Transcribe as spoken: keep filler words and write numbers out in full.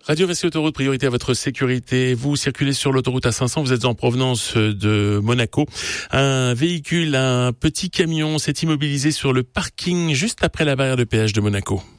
Radio V C Autoroute, priorité à votre sécurité. Vous circulez sur l'autoroute A cinq cents, vous êtes en provenance de Monaco. Un véhicule, un petit camion s'est immobilisé sur le parking juste après la barrière de péage de Monaco.